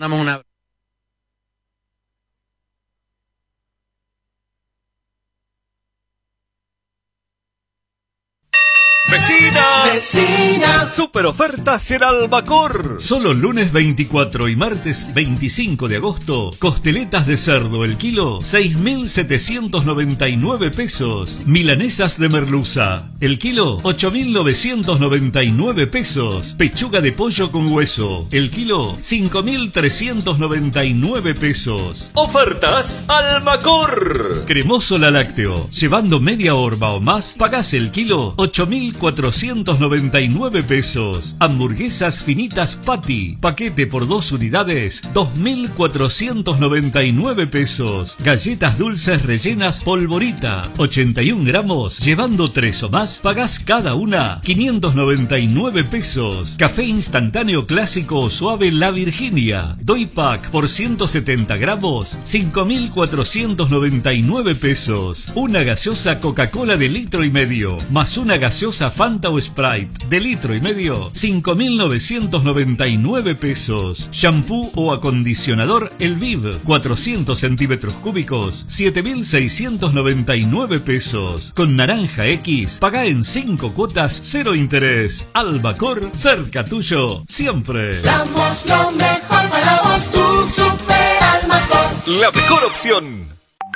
Damos una... ¡Vecina! Super ofertas en Albacor. Solo lunes 24 y martes 25 de agosto, costeletas de cerdo el kilo, 6.799 pesos. Milanesas de merluza, el kilo, 8.999 pesos. Pechuga de pollo con hueso, el kilo, 5.399 pesos. Ofertas Albacor. Cremoso la lácteo, llevando media horma o más, pagás el kilo, 8.499 pesos. Hamburguesas finitas Patty, paquete por 2 unidades, 2.499 pesos. Galletas dulces rellenas Polvorita, 81 gramos, llevando 3 o más, pagás cada una 599 pesos. Café instantáneo clásico o suave La Virginia, Doy Pack por 170 gramos, 5.499 pesos. Una gaseosa Coca-Cola de 1,5 litros, más una gaseosa Fanta o Sprite de 1,5 litros, 5.999 pesos. Shampoo o acondicionador Elviv, 400 centímetros cúbicos, 7.699 pesos. Con naranja X, paga en 5 cuotas, 0 interés. Albacor, cerca tuyo, siempre. Damos lo mejor para vos, tu Super Albacor. La mejor opción.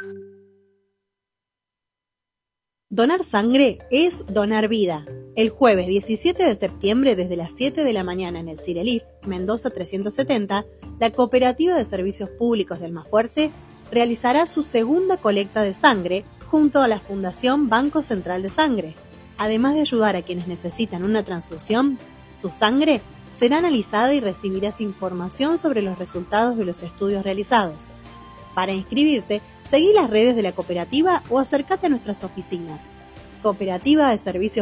Donar sangre es donar vida. El jueves 17 de septiembre, desde las 7 de la mañana en el Cirelif, Mendoza 370, la Cooperativa de Servicios Públicos de Almafuerte realizará su segunda colecta de sangre junto a la Fundación Banco Central de Sangre. Además de ayudar a quienes necesitan una transfusión, tu sangre será analizada y recibirás información sobre los resultados de los estudios realizados. Para inscribirte, seguí las redes de la cooperativa o acércate a nuestras oficinas. Cooperativa de Servicios